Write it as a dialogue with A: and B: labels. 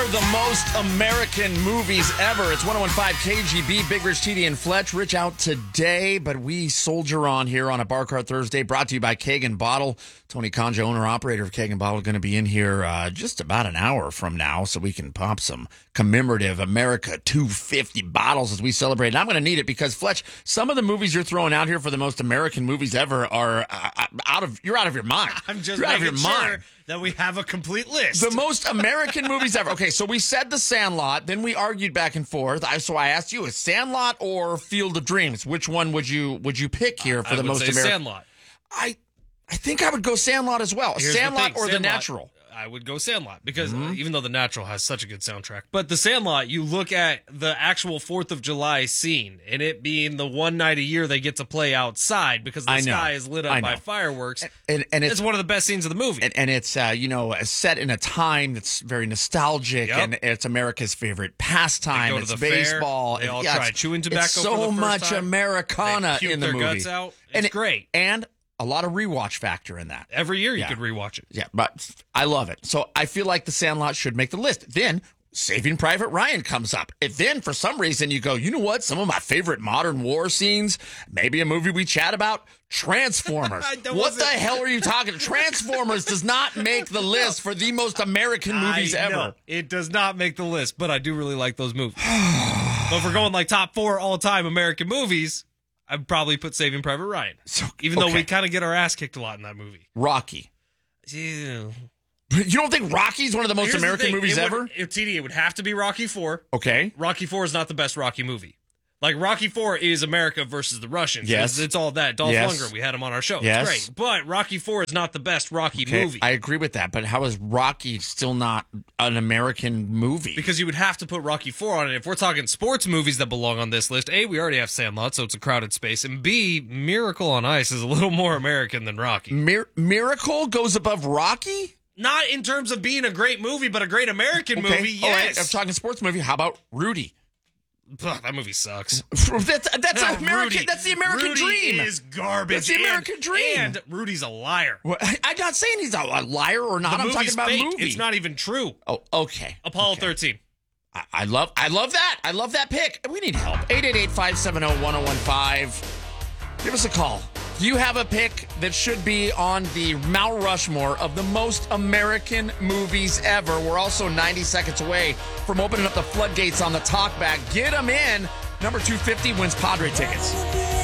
A: are the most American movies ever. It's 101.5 KGB, Big Rich, TD, and Fletch. Rich out today, but we soldier on here on a Bar Cart Thursday, brought to you by Keg and Bottle. Tony Conja, owner-operator of Keg and Bottle, going to be in here just about an hour from now so we can pop some commemorative America 250 bottles as we celebrate. And I'm going to need it because, Fletch, some of the movies you're throwing out here for the most American movies ever are you're out of your mind.
B: I'm just
A: you're out of your
B: making sure
A: mind.
B: that we have a complete list.
A: The most American movies ever. Okay, so we said The Sandlot, then we argued back and forth. So I asked you, is Sandlot or Field of Dreams? Which one would you pick here for the most American?
B: Sandlot.
A: I think I would go Sandlot as well.
B: Here's
A: Sandlot
B: the
A: or
B: thing,
A: The Natural?
B: I would go Sandlot because even though The Natural has such a good soundtrack. But The Sandlot, you look at the actual 4th of July scene and it being the one night a year they get to play outside because the sky is lit up by fireworks.
A: And
B: it's one of the best scenes of the movie.
A: And it's, set in a time that's very nostalgic and it's America's favorite pastime.
B: They go
A: it's
B: to the
A: baseball.
B: Fair. They all try chewing tobacco
A: it's
B: for
A: so
B: the first
A: much
B: time.
A: Americana
B: they
A: in the
B: their
A: movie.
B: Guts out. It's great.
A: And a lot of rewatch factor in that.
B: Every year you could rewatch it.
A: Yeah, but I love it. So I feel like The Sandlot should make the list. Then Saving Private Ryan comes up. And then for some reason you go, you know what? Some of my favorite modern war scenes, maybe a movie we chat about, Transformers. What the hell are you talking? Transformers does not make the list for the most American movies ever.
B: Know. It does not make the list, but I do really like those movies. But if we're going like top 4 all-time American movies, I'd probably put Saving Private Ryan. Even though we kind of get our ass kicked a lot in that movie.
A: Rocky.
B: Ew.
A: You don't think Rocky's one of the most American movies ever?
B: TD, it would have to be Rocky 4.
A: Okay.
B: Rocky 4 is not the best Rocky movie. Like, Rocky 4 is America versus the Russians.
A: Yes.
B: It's all that. Dolph Lundgren, we had him on our show.
A: Yes.
B: It's great. But Rocky 4 is not the best Rocky movie.
A: I agree with that, but how is Rocky still not an American movie?
B: Because you would have to put Rocky 4 on it. If we're talking sports movies that belong on this list, A, we already have Sandlot, so it's a crowded space, and B, Miracle on Ice is a little more American than Rocky.
A: Miracle goes above Rocky?
B: Not in terms of being a great movie, but a great American movie, yes.
A: All right, I'm talking sports movie. How about Rudy?
B: Ugh, that movie sucks.
A: That's American. That's the American dream.
B: Rudy is garbage.
A: That's the American dream.
B: And Rudy's a liar.
A: Well, I'm not saying he's a liar or not. I'm talking about
B: fake.
A: movie.
B: It's not even true.
A: Oh, okay.
B: Apollo 13.
A: I love that. I love that pick. We need help. 888-570-1015. Give us a call. Do you have a pick that should be on the Mount Rushmore of the most American movies ever? We're also 90 seconds away from opening up the floodgates on the talk back. Get them in. Number 250 wins Padre tickets.